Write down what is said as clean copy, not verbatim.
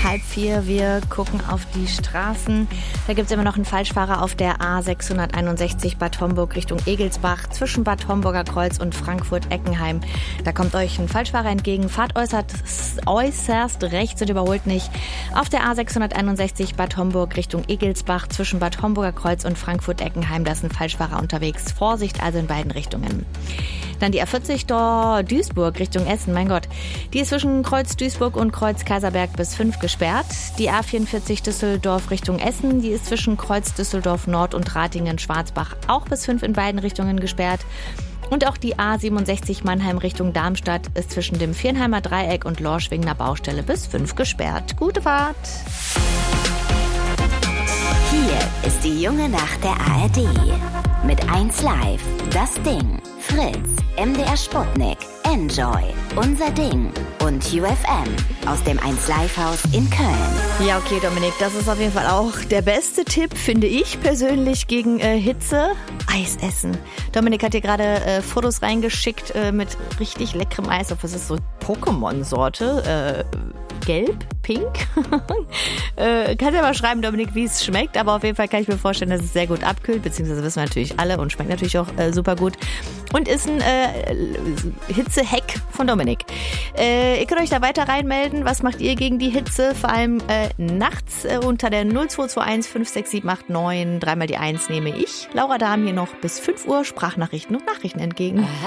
3:30. Wir gucken auf die Straßen. Da gibt es immer noch einen Falschfahrer auf der A661 Bad Homburg Richtung Egelsbach zwischen Bad Homburger Kreuz und Frankfurt-Eckenheim. Da kommt euch ein Falschfahrer entgegen. Fahrt äußerst rechts und überholt nicht. Auf der A661 Bad Homburg Richtung Egelsbach zwischen Bad Homburger Kreuz und Frankfurt-Eckenheim. Da ist ein Falschfahrer unterwegs. Vorsicht also in beiden Richtungen. Dann die A40 Duisburg Richtung Essen. Mein Gott, die ist zwischen Kreuz Duisburg und Kreuz Kaiserberg bis 5 gesperrt. Die A44 Düsseldorf Richtung Essen, die ist zwischen Kreuz Düsseldorf Nord und Ratingen-Schwarzbach auch bis 5 in beiden Richtungen gesperrt. Und auch die A67 Mannheim Richtung Darmstadt ist zwischen dem Viernheimer Dreieck und Lorschwingner Baustelle bis 5 gesperrt. Gute Fahrt! Hier ist die junge Nacht der ARD. Mit 1Live, Das Ding, Fritz, MDR Sputnik, Enjoy, Unser Ding und UFM aus dem 1Live-Haus in Köln. Ja, okay, Dominik, das ist auf jeden Fall auch der beste Tipp, finde ich persönlich, gegen Hitze. Eis essen. Dominik hat dir gerade Fotos reingeschickt mit richtig leckerem Eis. Das ist so Pokémon-Sorte. Gelb, pink. Kannst ja mal schreiben, Dominik, wie es schmeckt. Aber auf jeden Fall kann ich mir vorstellen, dass es sehr gut abkühlt. Beziehungsweise wissen wir natürlich alle und schmeckt natürlich auch super gut. Und ist ein Hitze-Hack von Dominik. Ihr könnt euch da weiter reinmelden. Was macht ihr gegen die Hitze? Vor allem nachts unter der 0221 56789. Dreimal die 1 nehme ich. Laura Dahm hier noch bis 5 Uhr Sprachnachrichten und Nachrichten entgegen.